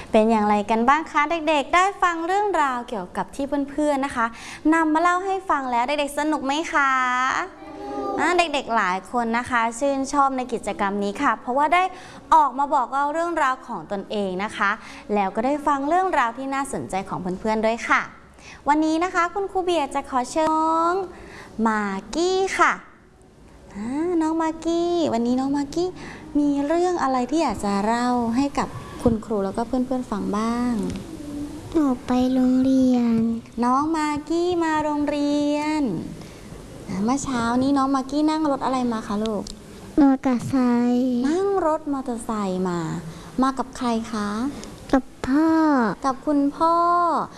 เป็นอย่างไรกันบ้างคะเด็กๆได้ฟังเรื่องราวเกี่ยวกับที่เพื่อนๆนะคะนำมาเล่าให้ฟังแล้วเด็กๆสนุกไหมคะเด็กๆหลายคนนะคะชื่นชอบในกิจกรรมนี้ค่ะเพราะว่าได้ออกมาบอกเล่าเรื่องราวของตนเองนะคะแล้วก็ได้ฟังเรื่องราวที่น่าสนใจของเพื่อนๆด้วยค่ะวันนี้นะคะคุณครูเบียร์จะขอเชิญน้องมากกี้ค่ะน้องมากกี้วันนี้น้องมากกี้มีเรื่องอะไรที่อยากจะเล่าให้กับคุณครูแล้วก็เพื่อนๆฟังบ้างหนูไปโรงเรียนน้องมากกี้มาโรงเรียนเมื่อเช้านี้น้องมากกี้นั่งรถอะไรมาคะลูกมอเตอร์ไซค์นั่งรถมอเตอร์ไซค์มากับใครคะกับพ่อกับคุณพ่อ